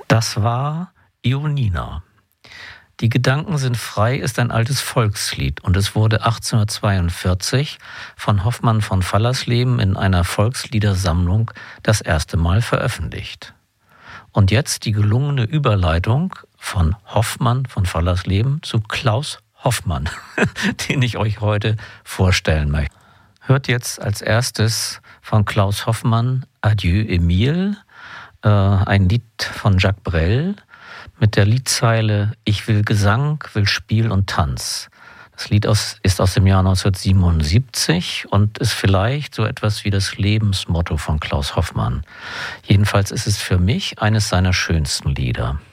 Das war Ionina. Die Gedanken sind frei ist ein altes Volkslied und es wurde 1842 von Hoffmann von Fallersleben in einer Volksliedersammlung das erste Mal veröffentlicht. Und jetzt die gelungene Überleitung von Hoffmann von Fallersleben zu Klaus Hoffmann, den ich euch heute vorstellen möchte. Hört jetzt als erstes von Klaus Hoffmann Adieu Emile, ein Lied von Jacques Brel mit der Liedzeile Ich will Gesang, will Spiel und Tanz. Das Lied ist aus dem Jahr 1977 und ist vielleicht so etwas wie das Lebensmotto von Klaus Hoffmann. Jedenfalls ist es für mich eines seiner schönsten Lieder.